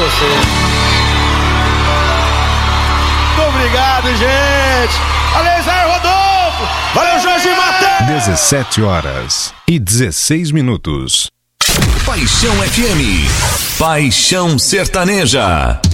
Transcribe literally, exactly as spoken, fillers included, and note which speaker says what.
Speaker 1: você.
Speaker 2: Muito obrigado, gente. Valeu, Zé Rodolfo. Valeu, Jorge Matheus.
Speaker 3: dezessete horas e dezesseis minutos.
Speaker 4: Paixão F M. Paixão Sertaneja.